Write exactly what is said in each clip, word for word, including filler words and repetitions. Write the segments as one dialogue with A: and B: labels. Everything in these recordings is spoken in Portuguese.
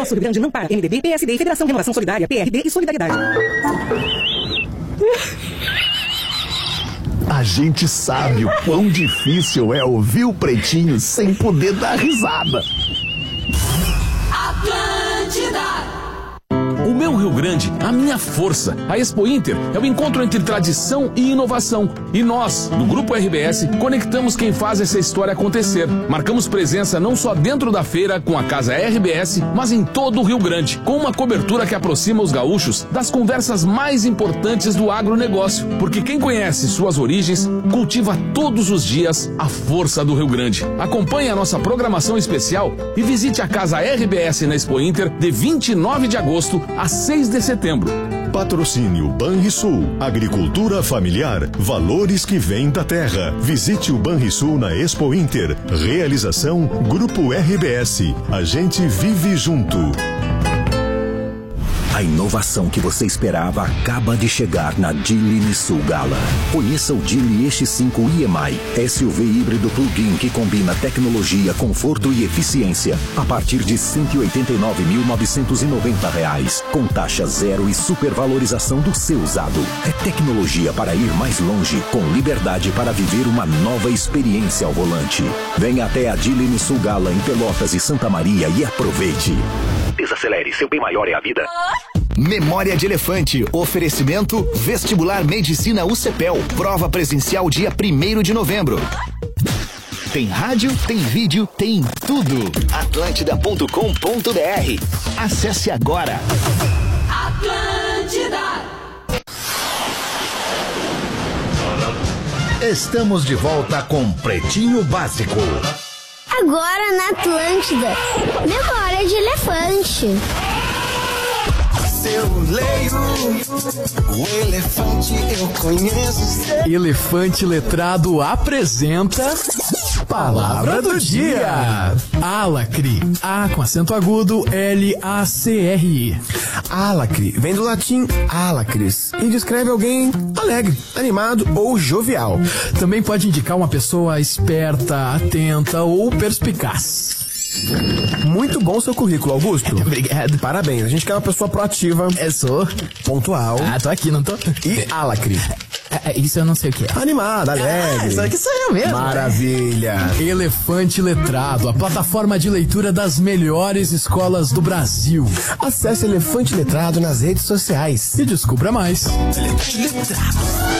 A: Nosso Rio Grande não para. M D B, P S D, Federação Renovação Solidária, P R D e Solidariedade.
B: A gente sabe o quão difícil é ouvir o Pretinho sem poder dar risada.
C: Atlântida.
D: O meu Rio Grande, a minha força. A Expo Inter é o encontro entre tradição e inovação. E nós, do Grupo R B S, conectamos quem faz essa história acontecer. Marcamos presença não só dentro da feira com a Casa R B S, mas em todo o Rio Grande, com uma cobertura que aproxima os gaúchos das conversas mais importantes do agronegócio. Porque quem conhece suas origens, cultiva todos os dias a força do Rio Grande. Acompanhe a nossa programação especial e visite a Casa R B S na Expo Inter de vinte e nove de agosto a seis de setembro.
E: Patrocínio Banrisul, agricultura familiar, valores que vêm da terra. Visite o Banrisul na Expo Inter. Realização Grupo R B S. A gente vive junto.
F: A inovação que você esperava acaba de chegar na Geely Nissan Gala. Conheça o Geely E X cinco I M I, S U V híbrido plug-in que combina tecnologia, conforto e eficiência a partir de cento e oitenta e nove mil novecentos e noventa reais, com taxa zero e supervalorização do seu usado. É tecnologia para ir mais longe, com liberdade para viver uma nova experiência ao volante. Venha até a Geely Nissan Gala em Pelotas e Santa Maria e aproveite.
G: Desacelere, seu bem maior é a vida.
B: Memória de Elefante. Oferecimento Vestibular Medicina U C P E L. Prova presencial dia primeiro de novembro. Tem rádio, tem vídeo, tem tudo. Atlântida ponto com ponto br. Acesse agora.
C: Atlântida.
B: Estamos de volta com Pretinho Básico.
H: Agora na Atlântida, Memória de Elefante.
I: Eu leio o elefante, eu conheço.
J: Elefante Letrado apresenta Palavra do Dia. Alacre. A com acento agudo, L A C R I.
K: Alacre vem do latim alacres e descreve alguém alegre, animado ou jovial.
J: Também pode indicar uma pessoa esperta, atenta ou perspicaz.
K: Muito bom seu currículo, Augusto.
J: Obrigado.
K: Parabéns, a gente quer uma pessoa proativa.
J: Eu sou.
K: Pontual.
J: Ah, tô aqui, não tô?
K: E alacre.
J: É, isso eu não sei o que é.
K: Animada, alegre.
J: Ah, isso aqui sou eu mesmo.
K: Maravilha.
J: Elefante Letrado, a plataforma de leitura das melhores escolas do Brasil.
K: Acesse Elefante Letrado nas redes sociais
J: e descubra mais.
K: Elefante Letrado.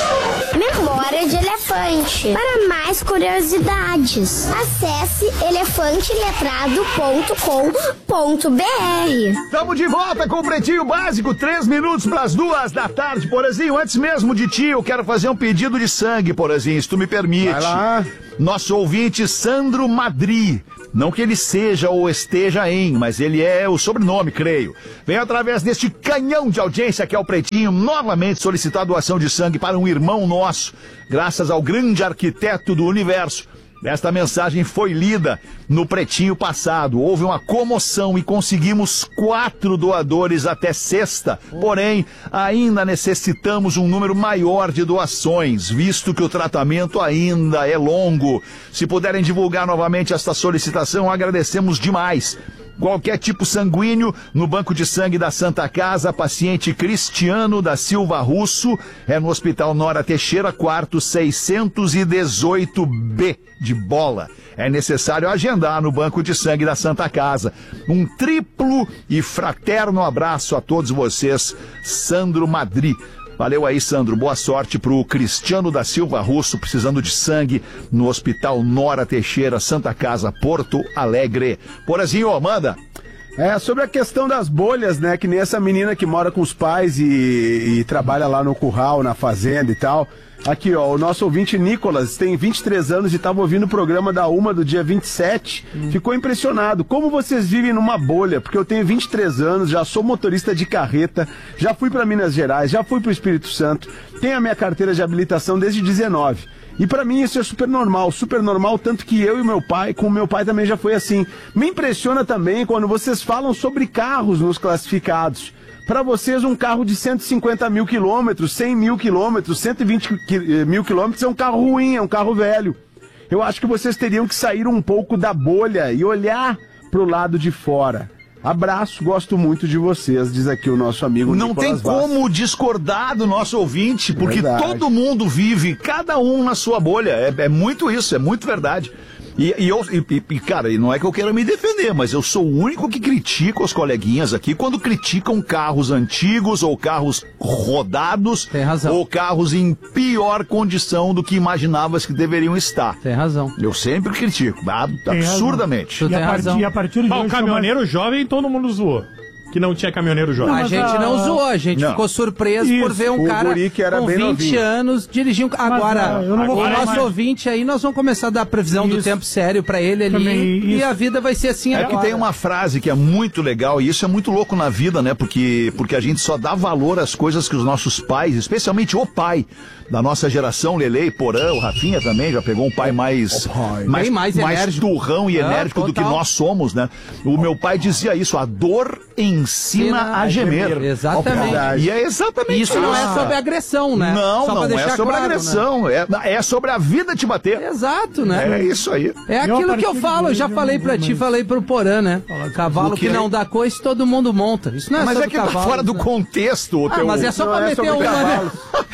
H: Memória de Elefante. Para mais curiosidades, acesse elefante letrado ponto com ponto br.
L: Estamos de volta com o Pretinho Básico, três minutos para as duas da tarde, Porazinho. Antes mesmo de ti, eu quero fazer um pedido de sangue, Porazinho, se tu me permite.
K: Vai lá.
L: Nosso ouvinte Sandro Madri. Não que ele seja ou esteja em, mas ele é o sobrenome, creio. Vem através deste canhão de audiência que é o Pretinho, novamente solicitar doação de sangue para um irmão nosso, graças ao grande arquiteto do universo. Esta mensagem foi lida no Pretinho passado. Houve uma comoção e conseguimos quatro doadores até sexta. Porém, ainda necessitamos um número maior de doações, visto que o tratamento ainda é longo. Se puderem divulgar novamente esta solicitação, agradecemos demais. Qualquer tipo sanguíneo, no Banco de Sangue da Santa Casa, paciente Cristiano da Silva Russo, é no Hospital Nora Teixeira, quarto seiscentos e dezoito B, de bola. É necessário agendar no Banco de Sangue da Santa Casa. Um triplo e fraterno abraço a todos vocês, Sandro Madri. Valeu aí, Sandro. Boa sorte pro Cristiano da Silva Russo, precisando de sangue no Hospital Nora Teixeira, Santa Casa, Porto Alegre. Porazinho, manda.
M: É, sobre a questão das bolhas, né, que nem essa menina que mora com os pais e, e trabalha lá no curral, na fazenda e tal. Aqui, ó, o nosso ouvinte Nicolas tem vinte e três anos e estava ouvindo o programa da Uma do dia vinte e sete. Hum. Ficou impressionado. Como vocês vivem numa bolha? Porque eu tenho vinte e três anos, já sou motorista de carreta, já fui para Minas Gerais, já fui para o Espírito Santo, tenho a minha carteira de habilitação desde dezenove. E pra mim isso é super normal, super normal, tanto que eu e meu pai, com o meu pai também já foi assim. Me impressiona também quando vocês falam sobre carros nos classificados. Para vocês, um carro de cento e cinquenta mil quilômetros, cem mil quilômetros, cento e vinte mil quilômetros é um carro ruim, é um carro velho. Eu acho que vocês teriam que sair um pouco da bolha e olhar pro lado de fora. Abraço, gosto muito de vocês, diz aqui o nosso amigo
L: Não
M: Nicolas
L: tem
M: Vaz.
L: como discordar do nosso ouvinte, porque
M: Verdade.
L: todo mundo vive, cada um na sua bolha. É, é muito isso, é muito verdade. E, e eu, e, e, cara, e não é que eu queira me defender, mas eu sou o único que critica os coleguinhas aqui quando criticam carros antigos ou carros rodados.
C: Tem razão.
L: Ou carros em pior condição do que imaginavas que deveriam estar.
C: Tem razão.
L: Eu sempre critico, absurdamente.
C: Tu
N: E
C: tem
N: a, partir,
C: razão.
N: e a partir de
O: Bom,
N: hoje...
O: o caminhoneiro jovem todo mundo zoou. Que não tinha caminhoneiro jovem.
C: A gente não zoou, a gente
L: Não.
C: ficou surpreso
N: Isso.
C: por ver um
M: O
C: cara
M: guri que era
C: com
M: bem
C: vinte
M: novinho.
C: anos dirigir um carro. Agora,
N: ah, eu não vou
C: o
N: falar
C: nosso
N: mais.
C: ouvinte aí, nós vamos começar a dar a previsão do
N: Isso.
C: tempo sério pra ele ali.
N: Também,
C: E
N: isso.
C: a vida vai ser assim
L: É
C: agora.
L: que tem uma frase que é muito legal, e isso é muito louco na vida, né? Porque, porque a gente só dá valor às coisas que os nossos pais, especialmente o pai da nossa geração, Lele e Porã, o Rafinha também, já pegou um pai mais, mais,
C: Bem mais enérgico.
L: turrão e
C: É,
L: enérgico do que
C: total.
L: nós somos, né? O meu pai dizia isso, a dor ensina a gemer.
C: Exatamente.
L: E é exatamente
C: Isso não é
L: isso.
C: sobre agressão, né?
L: Não,
C: Só pra
L: não é
C: deixar
L: sobre
C: claro,
L: agressão, é, é sobre a vida te bater.
C: Exato, né?
L: É isso aí.
C: É
N: Eu, a
C: aquilo que eu
N: partir de
C: falo, eu
N: hoje,
C: já
N: eu
C: falei
N: não
C: pra
N: vou
C: ti,
N: mais.
C: falei pro Porã, né? Cavalo
L: O
C: que
L: quê?
C: não dá coice, todo mundo monta. Isso não é
L: Mas
C: sobre
L: é que tá
C: cavalos,
L: fora do
C: né?
L: contexto o
C: Ah,
L: teu...
C: mas é só
M: Não
C: pra
M: é
C: meter
M: sobre
C: uma, né?
M: cavalos.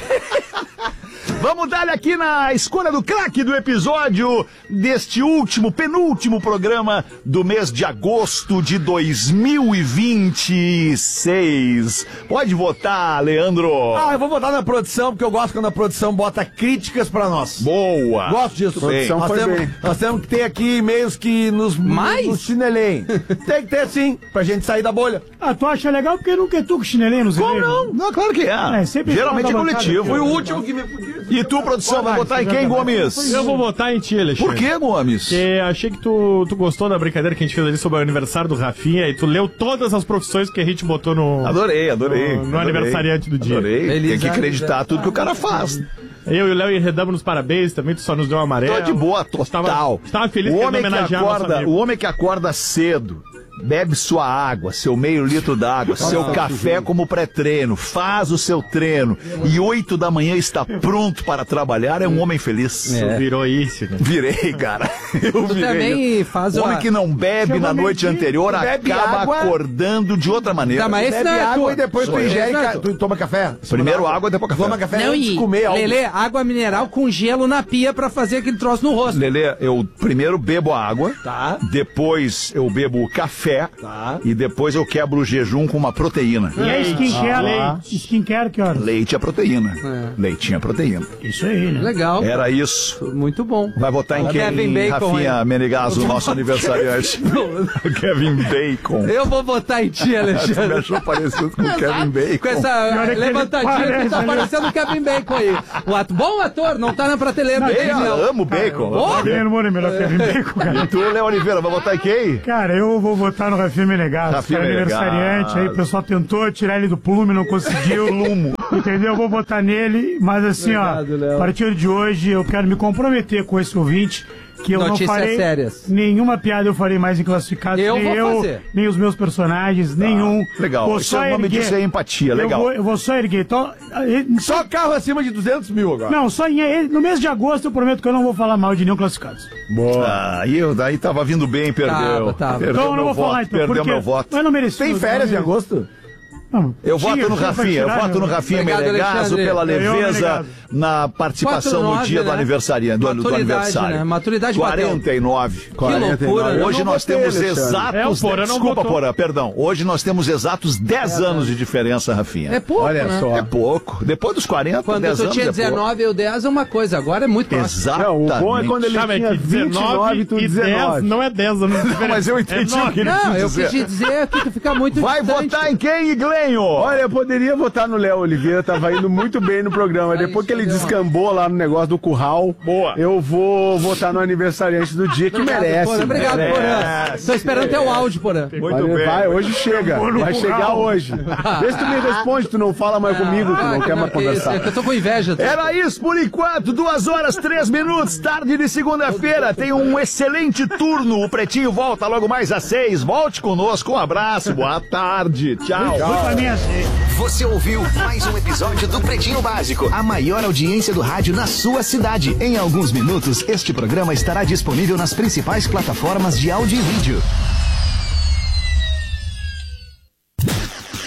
L: Vamos dar aqui na escolha do craque do episódio deste último, penúltimo programa do mês de agosto de dois mil e vinte e seis. Pode votar, Leandro.
P: Ah, eu vou votar na produção, porque eu gosto quando a produção bota críticas pra nós.
L: Boa.
P: Gosto disso.
M: Produção
P: nós,
M: foi
P: temos,
M: bem.
P: nós temos que ter aqui e-mails que nos,
C: Mais?
P: nos chinelem. Tem que ter sim, pra gente sair da bolha.
N: Ah, tu acha legal porque nunca é tu com chinelinho nos
L: Como
N: e-mails.
L: não? Não, claro que é.
N: É, sempre
L: Geralmente é
N: fala da
L: coletivo.
N: bancada.
P: Foi o último que me podia.
L: E tu, produção, vai votar em quem, Gomes?
O: Eu vou votar em ti, Alexandre.
L: Por que, Gomes?
O: Porque achei que tu, tu gostou da brincadeira que a gente fez ali sobre o aniversário do Rafinha e tu leu todas as profissões que a gente botou no,
L: Adorei, adorei.
O: no, no
L: adorei.
O: aniversariante do dia.
L: Adorei. Tem que
C: Elisa-
L: acreditar tudo que o cara faz.
O: Eu e o Léo enredamos nos parabéns também, tu só nos deu um amarelo.
L: Tô de boa, total.
O: Tava, tava feliz
L: o
O: querendo
L: homem que
O: homenagear nosso
L: acorda,
O: amigo.
L: o homem que acorda cedo, bebe sua água, seu meio litro d'água, seu café como pré-treino, faz o seu treino e oito da manhã está pronto para trabalhar, é um homem feliz.
O: Tu virou isso, né?
L: Virei, cara. Eu
C: Tu
L: virei.
C: também faz
L: O
C: uma...
L: homem que não bebe
N: Chegou
L: na noite
N: meio-dia,
L: anterior
P: bebe
L: acaba
P: água.
L: acordando de outra maneira.
C: Tá, mas esse
P: Bebe
C: não é
P: água
C: tua.
P: e depois tu
C: Sou eu.
P: ingere,
C: Esse não é
P: ca-
C: tu.
P: tu toma café.
L: Primeiro água, depois café.
P: Toma café
C: Não,
P: antes
C: e
P: de comer algo.
C: Lelê, água mineral com gelo na pia pra fazer aquele troço no rosto.
L: Lelê, eu primeiro bebo a água,
P: Tá.
L: depois eu bebo o café
P: Tá.
L: e depois eu quebro o jejum com uma proteína.
N: E a skincare,
L: Ah.
N: skincare que horas?
L: Leite é proteína.
C: É.
L: Leitinho é proteína.
N: Isso aí, né?
C: Legal.
L: Era isso.
C: Muito bom.
L: Vai votar em quem?
C: Kevin Bacon,
L: Rafinha
C: hein?
L: Menegaso, nosso aniversariante. Kevin Bacon.
C: Eu vou votar em ti,
L: Você me
C: Alexandre.
L: achou parecido com o Kevin Bacon.
C: Com essa
N: Pior é que ele
C: levantadinha que
N: parece,
C: tá
N: né?
C: parecendo o Kevin Bacon aí. O ato, bom ator, não tá na prateleira do
L: Ei,
C: time, não.
L: eu amo bacon.
C: Ô,
N: Quem não é melhor que Kevin Bacon, cara?
L: E tu, Léo Oliveira, vai votar em quem?
N: Cara, eu vou votar no Rafinha Menegasso,
L: Rafinha
N: cara,
L: Menegasso.
N: aniversariante. Aí o pessoal tentou tirar ele do plume, não conseguiu. Entendeu? Eu vou votar nele, mas assim,
C: Obrigado,
N: ó,
C: Léo.
N: a partir de hoje eu quero me comprometer com esse ouvinte que eu
C: Notícias
N: não farei
C: sérias.
N: nenhuma piada eu farei mais em classificados,
C: Eu
N: nem
C: vou
N: eu,
C: fazer.
N: nem os meus personagens, nenhum.
L: Legal.
N: Vou
L: Isso
N: só
L: é o nome
N: erguer-
L: disso é empatia,
N: Eu
L: legal.
N: vou, eu vou só erguer. Então, eh,
P: Só carro acima de duzentos mil agora.
N: não, só em, eh, no mês de agosto eu prometo que eu não vou falar mal de nenhum classificados.
L: Ah, e eu daí tava vindo bem, perdeu.
C: Tava, tava.
L: Perdeu
N: Então eu não
L: meu
N: vou
L: voto,
N: falar então,
L: perdeu
N: porque
L: meu voto.
N: eu não mereci.
P: Tem férias em agosto?
N: Não,
L: Eu
N: tinha,
L: voto no
N: tinha pra
L: Rafinha, eu
N: tirar,
L: voto no
N: meu.
L: Rafinha
C: Obrigado,
L: Menegaso
C: Alexandre.
L: pela
N: Eu,
L: leveza
N: obrigado.
L: na participação no
C: Quatro
L: dia
C: nove,
L: do
C: né?
L: aniversário, do, do
C: Maturidade,
L: aniversário.
C: né? Maturidade bateu.
L: quarenta e nove.
C: Que loucura, né?
L: Hoje
M: Eu não
L: nós
M: votei,
L: temos
M: Alexandre.
L: exatos...
O: É, o Porã não
L: Desculpa,
O: votou.
L: Porã, perdão. Hoje nós temos exatos dez anos de diferença, Rafinha.
C: É pouco,
M: Olha
C: né?
M: só.
L: É pouco. Depois dos quarenta,
C: Quando
L: dez
C: tu
L: anos
C: tinha
L: é pouco.
C: dezenove e o dez é uma coisa, agora é muito próximo.
L: Exatamente.
M: Não, o bom é quando ele
O: Tá, mas
M: tinha
O: que
M: vinte e nove e tu
O: e dez
M: dezenove.
O: não é dez anos de diferença.
L: Mas eu entendi
O: É
L: o que ele
C: Não,
L: quis
C: eu
L: dizer.
C: quis dizer que tu fica muito
L: Vai
C: distante.
L: votar em quem, Iglenho?
M: Olha, eu poderia votar no Léo Oliveira, tava indo muito bem no programa.
C: Aí,
M: Depois que ele
C: entendeu?
M: descambou lá no negócio do curral,
L: Boa.
M: eu vou votar no aniversariante do dia, que
C: Obrigado,
M: merece.
C: Porã. Obrigado,
M: merece.
C: Porã. Tô esperando teu áudio, Porã.
L: Muito
M: Vai,
L: bem.
M: vai, hoje chega.
N: no
M: Vai
N: curral.
M: chegar hoje. Vê se tu me responde, tu não fala mais comigo, tu não
C: Ah,
M: quer mais
C: que isso,
M: conversar.
C: é que eu tô com inveja.
L: Era isso por enquanto, duas horas, três minutos, tarde de segunda-feira. Tem um excelente turno. O Pretinho volta logo mais às seis. Volte conosco, um abraço, boa tarde, tchau.
N: Pra mim, assim.
B: Você ouviu mais um episódio do Pretinho Básico, a maior audiência do rádio na sua cidade. Em alguns minutos, este programa estará disponível nas principais plataformas de áudio e vídeo.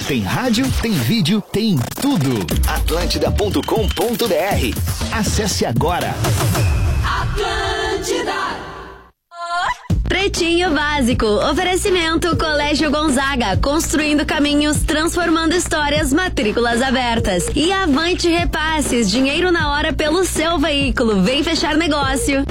B: Tem rádio, tem vídeo, tem tudo. Atlântida ponto com ponto br. Acesse agora.
Q: Atlântida. Pretinho Básico, oferecimento Colégio Gonzaga, construindo caminhos, transformando histórias, matrículas abertas. E Avante Repasses, dinheiro na hora pelo seu veículo, vem fechar negócio.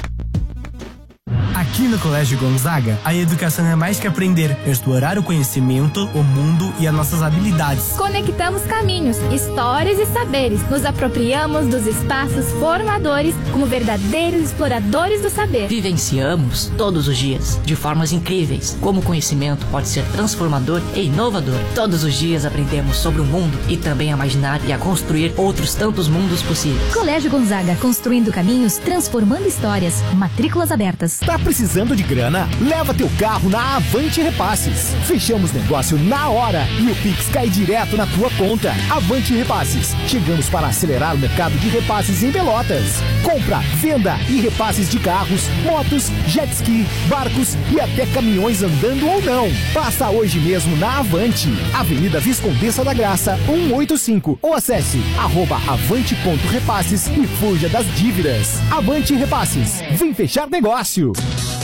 R: Aqui no Colégio Gonzaga, a educação é mais que aprender, é explorar o conhecimento, o mundo e as nossas habilidades.
S: Conectamos caminhos, histórias e saberes. Nos apropriamos dos espaços formadores como verdadeiros exploradores do saber.
T: Vivenciamos todos os dias, de formas incríveis, como o conhecimento pode ser transformador e inovador. Todos os dias aprendemos sobre o mundo e também a imaginar e a construir outros tantos mundos possíveis.
U: Colégio Gonzaga, construindo caminhos, transformando histórias. Matrículas abertas.
V: Tá precisando de grana? Leva teu carro na Avante Repasses. Fechamos negócio na hora e o Pix cai direto na tua conta. Avante Repasses. Chegamos para acelerar o mercado de repasses em Pelotas. Compra, venda e repasses de carros, motos, jet ski, barcos e até caminhões andando ou não. Passa hoje mesmo na Avante. Avenida Viscondessa da Graça, cento e oitenta e cinco. Ou acesse arroba avante ponto repasses e fuja das dívidas. Avante Repasses. Vem fechar negócio.